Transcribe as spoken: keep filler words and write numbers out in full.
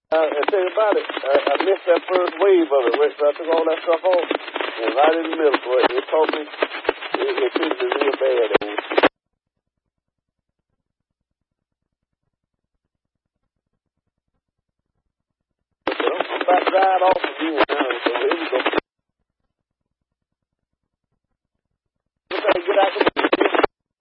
Uh, I tell you about it. I, I missed that first wave of it, Rick, so I took all that stuff off. And right in the middle, so it, it told me it, it could be real bad. But I'm about to ride off again now, so here we go.